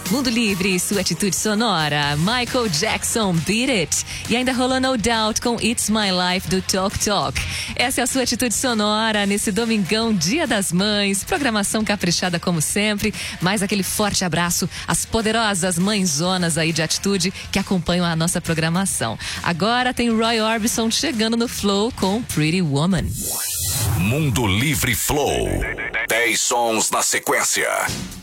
Mundo Livre, sua atitude sonora. Michael Jackson, Beat It. E ainda rolou No Doubt com It's My Life do Talk Talk. Essa é a sua atitude sonora nesse domingão, Dia das Mães. Programação caprichada como sempre. Mais aquele forte abraço às poderosas mãezonas aí de atitude que acompanham a nossa programação. Agora tem Roy Orbison chegando no Flow com Pretty Woman. Mundo Livre Flow. 10 sons na sequência.